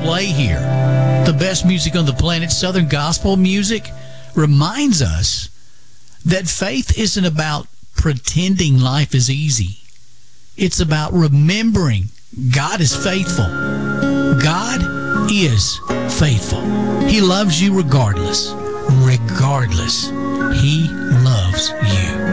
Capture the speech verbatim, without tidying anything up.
play here. The best music on the planet, Southern gospel music, reminds us that faith isn't about pretending life is easy. It's about remembering God is faithful. God is faithful. He loves you regardless. Regardless. He loves you.